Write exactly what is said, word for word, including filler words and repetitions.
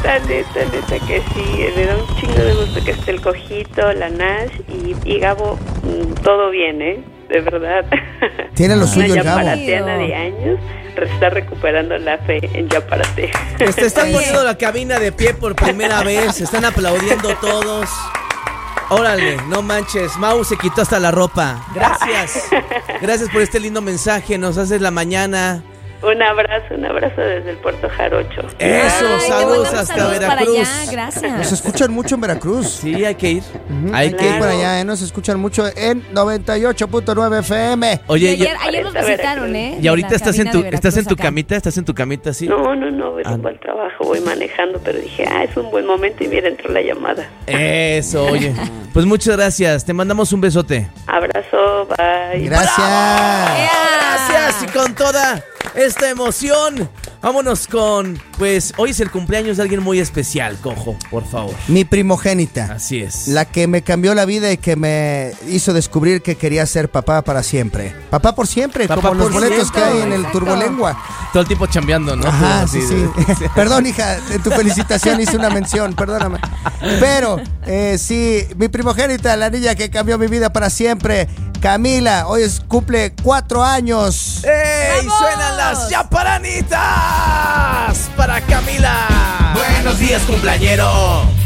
neta, neta, neta que sí, me da un chingo de gusto que esté el Cojito, la Nash y, y Gabo, mm, todo bien, ¿eh? De verdad. Tiene lo suyo el Gabo. Una yaparateana de años está recuperando la fe en Yaparate. Pues te están poniendo la cabina de pie por primera vez, están aplaudiendo todos. Órale, no manches, Mau se quitó hasta la ropa. Gracias. Gracias por este lindo mensaje, nos haces la mañana. Un abrazo, un abrazo desde el Puerto Jarocho. Eso, Ay, saludos bueno, hasta saludos para Veracruz. allá, gracias. Nos escuchan mucho en Veracruz. Sí, hay que ir. Ujú, Hay Hay que que ir ir. por allá, ¿eh? Nos escuchan mucho en noventa y ocho punto nueve F M. Oye, Y ayer, y, ayer nos visitaron, ¿eh? y ahorita La estás en cabina tu de estás en tu Veracruz acá. camita, estás en tu camita, ¿sí? No, no, no, voy Ah. rumbo al trabajo, voy manejando, pero dije, ah, es un buen momento y mira, entró la llamada. Eso, oye. Pues muchas gracias, te mandamos un besote. Abrazo, bye. Gracias. Gracias y con toda esta emoción, vámonos con, pues hoy es el cumpleaños de alguien muy especial, Cojo, por favor. Mi primogénita. Así es. La que me cambió la vida y que me hizo descubrir que quería ser papá para siempre. Papá por siempre, Papá como los por boletos siempre. que hay en el Exacto. Turbolengua. Todo el tiempo chambeando, ¿no? Ajá, Todo sí, así sí. de- Perdón, hija, en tu felicitación hice una mención, perdóname. Pero, eh, sí, mi primogénita, la niña que cambió mi vida para siempre, Camila, hoy es, cumple cuatro años. ¡Ey! ¡Vamos! ¡Suenan las chaparanitas! Para Camila. Buenos días, cumpleañero.